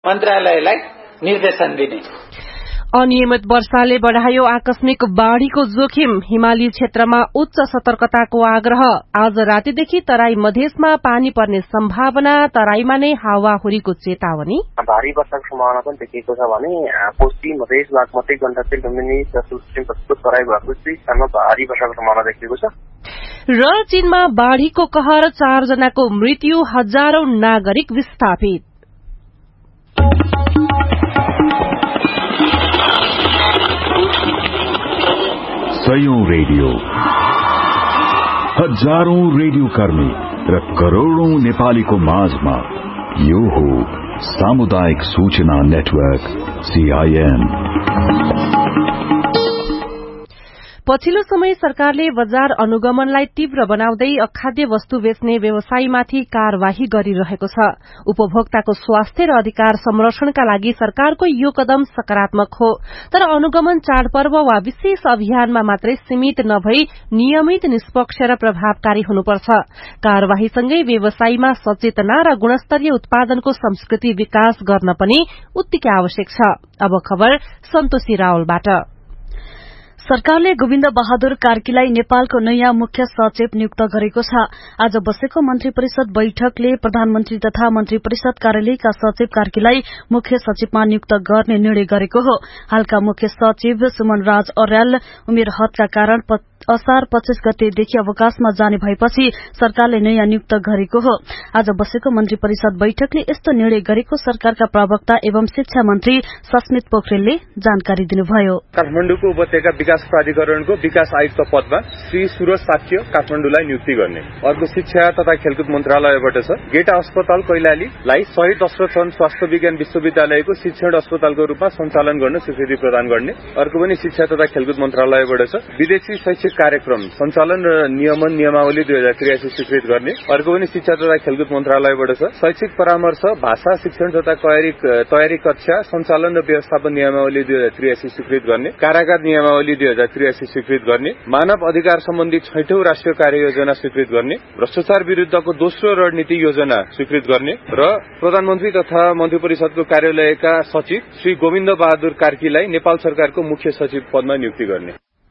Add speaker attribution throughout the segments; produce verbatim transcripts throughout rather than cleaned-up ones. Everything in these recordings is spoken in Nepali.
Speaker 1: मन्त्रालयलाई निर्देशन दिने।
Speaker 2: अनियमित वर्षाले बढ़ायो आकस्मिक बाढ़ीको जोखिम, हिमाली क्षेत्रमा उच्च सतर्कताको आग्रह। आज रातिदेखि तराई मधेसमा पानी पर्ने सम्भावना, तराईमा नै हावाहुरीको चेतावनी।
Speaker 3: भारी वर्षाको सम्भावना पनि देखिएको छ भने कोशी मधेस बागमती गण्डकी लुम्बिनी सुदूरपश्चिम तराई भएको स्थानमा भारी वर्षाको सम्भावना देखिएको छ।
Speaker 2: र चीनमा बाढ़ीको कहर, चार जनाको मृत्यु, हजारौं नागरिक विस्थापित।
Speaker 4: सयौं रेडियो, हजारौं रेडियो कर्मी र करोड़ौं नेपालीको माझमा यो हो सामुदायिक सूचना नेटवर्क सीआईएन।
Speaker 2: पछिल्लो समय सरकारले बजार अनुगमनलाई तीव्र बनाउँदै अखाद्य वस्तु बेच्ने व्यवसायीमाथि कार्यवाही गरिरहेको छ। उपभोक्ताको स्वास्थ्य र अधिकार संरक्षणका लागि सरकारको यो कदम सकारात्मक हो, तर अनुगमन चाडपर्व वा विशेष अभियानमा मात्रै सीमित नभई नियमित, निष्पक्ष र प्रभावकारी हुनुपर्छ। कार्यवाहीसँगै व्यवसायीमा सचेतना र गुणस्तरीय उत्पादनको संस्कृति विकास गर्न पनि उत्तिकै आवश्यक छ। अब खबर सन्तोषी रावलबाट।
Speaker 5: सरकारले गोविन्द बहादुर कार्कीलाई नेपालको नयाँ मुख्य सचिव नियुक्त गरेको छ। आज बसेको मन्त्री परिषद बैठकले प्रधानमन्त्री तथा मन्त्री परिषद कार्यालयका सचिव कार्कीलाई मुख्य सचिवमा नियुक्त गर्ने निर्णय गरेको हो। हालका मुख्य सचिव सुमन राज अर्याल उमेर हदका कारण असार पच्चीस गतेदेखि अवकाशमा जाने भएपछि सरकारले नयाँ नियुक्त गरेको हो। आज बसेको मन्त्री परिषद बैठकले यस्तो निर्णय गरेको सरकारका प्रवक्ता एवं शिक्षा मन्त्री सस्मित पोखरेलले जानकारी दिनुभयो।
Speaker 6: काठमाडौँको उपत्यका विकास प्राधिकरणको विकास आयुक्त पदमा श्री सुरज साक्य काठमाडौँलाई नियुक्ति गर्ने। अर्को शिक्षा तथा खेलकुद मन्त्रालयबाट छ गेटा अस्पताल कैलालीलाई शहीद दशरथ स्वास्थ्य विज्ञान विश्वविद्यालयको शिक्षण अस्पतालको रूपमा सञ्चालन गर्न स्वीकृति प्रदान गर्ने। अर्को पनि शिक्षा तथा खेलकुद मन्त्रालयबाट छ विदेशी शैक्षिक कार्यक्रम सञ्चालन र नियमन नियमावली दुई हजार त्रियासी स्वीकृत गर्ने। अर्को पनि शिक्षा तथा खेलकुद मन्त्रालयबाट छ शैक्षिक परामर्श भाषा शिक्षण तथा तयारी कक्षा सञ्चालन र व्यवस्थापन नियमावली दुई हजार त्रियासी स्वीकृत गर्ने। कारागार नियमावली दुई हजार त्रियासी स्वीकृत गर्ने। मानव अधिकार सम्बन्धी छैठौं राष्ट्रिय कार्ययोजना स्वीकृत गर्ने। भ्रष्टाचार विरूद्धको दोस्रो रणनीति योजना स्वीकृत गर्ने र प्रधानमन्त्री तथा मन्त्री परिषदको कार्यालयका सचिव श्री गोविन्द बहादुर कार्कीलाई नेपाल सरकारको मुख्य सचिव पदमा नियुक्ति गर्ने।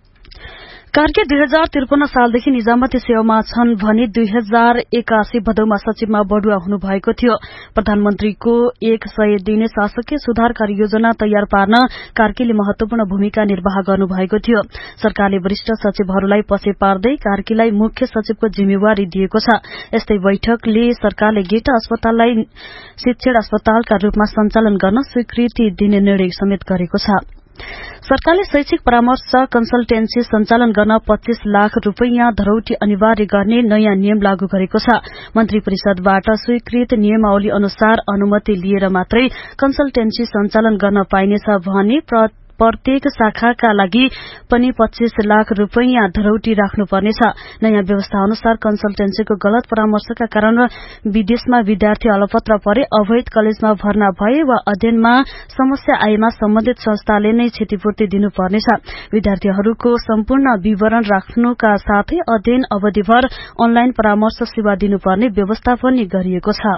Speaker 5: कार्की दुई हजार त्रिपन्न सालदेखि निजामती सेवामा छन् भने दुई हजार एकासी भदौमा सचिवमा बढुवा हुनुभएको थियो। प्रधानमन्त्रीको एक सय दिने शासकीय सुधार कार्ययोजना तयार पार्न कार्कीले महत्वपूर्ण भूमिका निर्वाह गर्नुभएको थियो। सरकारले वरिष्ठ सचिवहरूलाई पछि पार्दै कार्कीलाई मुख्य सचिवको जिम्मेवारी दिएको छ। यस्तै बैठकले सरकारले गेटा अस्पताललाई शिक्षण अस्पतालका रूपमा सञ्चालन गर्न स्वीकृति दिने निर्णय समेत गरेको छ। सरकारले शैक्षिक परामर्श कन्सल्टेन्सी सञ्चालन गर्न पच्चीस लाख रूपियाँ धरौटी अनिवार्य गर्ने नयाँ नियम लागू गरेको छ। मन्त्री परिषदबाट स्वीकृत नियमावली अनुसार अनुमति लिएर मात्रै कन्सल्टेन्सी सञ्चालन गर्न पाइनेछ भने प्रत्येक शाखाका लागि पनि पच्चीस लाख रूपियाँ धरौटी राख्नुपर्नेछ। नयाँ व्यवस्था अनुसार कन्सल्टेन्सीको गलत परामर्शका कारण विदेशमा विद्यार्थी अलपत्र परे, अवैध कलेजमा भर्ना भए वा अध्ययनमा समस्या आएमा सम्बन्धित संस्थाले नै क्षतिपूर्ति दिनुपर्नेछ। विद्यार्थीहरूको सम्पूर्ण विवरण राख्नुका साथै अध्ययन अवधिभर अनलाइन परामर्श सेवा दिनुपर्ने व्यवस्था पनि गरिएको छ।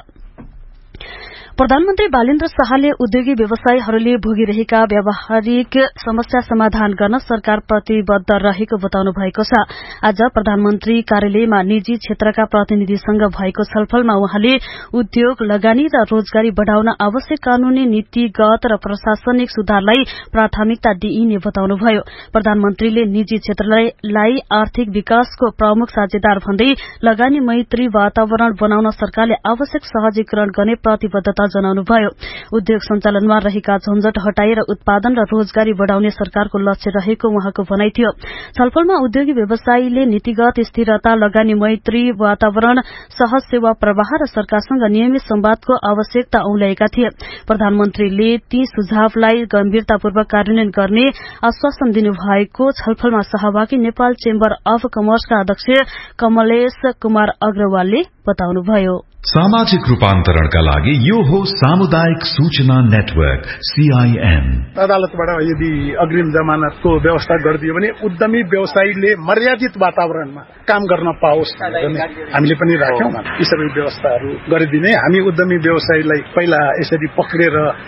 Speaker 5: प्रधानमन्त्री बालेन्द्र शाहले उद्योगी व्यवसायीहरूले भोगिरहेका व्यावहारिक समस्या समाधान गर्न सरकार प्रतिबद्ध रहेको बताउनु भएको छ। आज प्रधानमन्त्री कार्यालयमा निजी क्षेत्रका प्रतिनिधिसँग भएको छलफलमा उहाँले उद्योग, लगानी र रोजगारी बढ़ाउन आवश्यक कानूनी, नीतिगत र प्रशासनिक सुधारलाई प्राथमिकता दिइने बताउनुभयो। प्रधानमन्त्रीले निजी क्षेत्रलाई आर्थिक विकासको प्रमुख साझेदार भन्दै लगानी मैत्री वातावरण बनाउन सरकारले आवश्यक सहजीकरण गर्ने प्रतिबद्धता जनाउनुभयो। उद्योग सञ्चालनमा रहेका झन्झट हटाएर उत्पादन र रोजगारी बढ़ाउने सरकारको लक्ष्य रहेको उहाँको भनाइ थियो। छलफलमा उद्योगी व्यवसायीले नीतिगत स्थिरता, लगानी मैत्री वातावरण, सहज सेवा प्रवाह र सरकारसँग नियमित संवादको आवश्यकता औल्याएका थिए। प्रधानमन्त्रीले ती सुझावलाई गम्भीरतापूर्वक कार्यान्वयन गर्ने आश्वासन दिनुभएको छलफलमा सहभागी नेपाल चेम्बर अफ कमर्सका अध्यक्ष कमलेश कुमार अग्रवालले बताउनुभयो।
Speaker 4: सामाजिक रूपान्तरणका लागि यो हो सामुदायिक सूचना नेटवर्क सीआईएन।
Speaker 7: अदालतबाट यदि अग्रिम जमानतको व्यवस्था गरिदियो भने उद्यमी व्यवसायीले मर्यादित वातावरणमा काम गर्न पाओस् भन्ने हामीले पनि राख्यौं। यी सबै व्यवस्थाहरू गरिदिने हामी उद्यमी व्यवसायीलाई पहिला यसरी पक्रेर